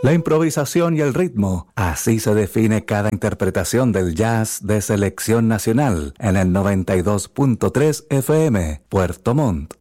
La improvisación y el ritmo, así se define cada interpretación del jazz de selección nacional en el 92.3 FM, Puerto Montt.